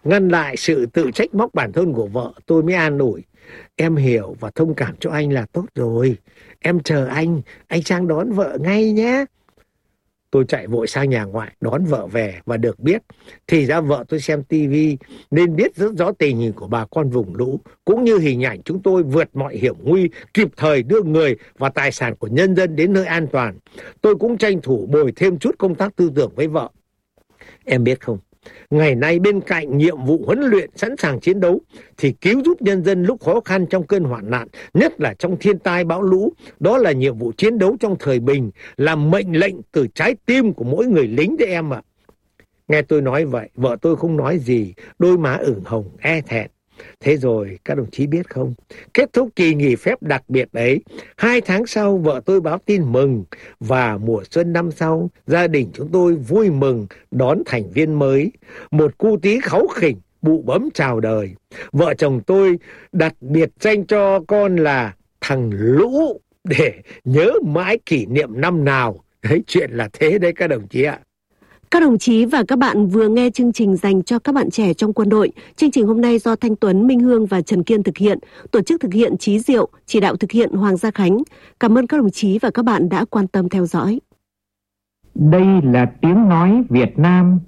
Ngăn lại sự tự trách móc bản thân của vợ, tôi mới an ủi. Em hiểu và thông cảm cho anh là tốt rồi. Em chờ anh sang đón vợ ngay nhé. Tôi chạy vội sang nhà ngoại đón vợ về và được biết thì ra vợ tôi xem tivi nên biết rất rõ tình hình của bà con vùng lũ, cũng như hình ảnh chúng tôi vượt mọi hiểm nguy, kịp thời đưa người và tài sản của nhân dân đến nơi an toàn. Tôi cũng tranh thủ bồi thêm chút công tác tư tưởng với vợ. Em biết không, ngày nay bên cạnh nhiệm vụ huấn luyện sẵn sàng chiến đấu thì cứu giúp nhân dân lúc khó khăn trong cơn hoạn nạn, nhất là trong thiên tai bão lũ, đó là nhiệm vụ chiến đấu trong thời bình, là mệnh lệnh từ trái tim của mỗi người lính đấy em ạ. Nghe tôi nói vậy, vợ tôi không nói gì, đôi má ửng hồng e thẹn. Thế rồi các đồng chí biết không, kết thúc kỳ nghỉ phép đặc biệt ấy, 2 tháng sau vợ tôi báo tin mừng, và mùa xuân năm sau gia đình chúng tôi vui mừng đón thành viên mới, một cu tí kháu khỉnh bụ bấm chào đời. Vợ chồng tôi đặt biệt danh cho con là thằng Lũ để nhớ mãi kỷ niệm năm nào. Đấy, chuyện là thế đấy các đồng chí ạ. Các đồng chí và các bạn vừa nghe chương trình dành cho các bạn trẻ trong quân đội. Chương trình hôm nay do Thanh Tuấn, Minh Hương và Trần Kiên thực hiện, tổ chức thực hiện Chí Diệu, chỉ đạo thực hiện Hoàng Gia Khánh. Cảm ơn các đồng chí và các bạn đã quan tâm theo dõi. Đây là tiếng nói Việt Nam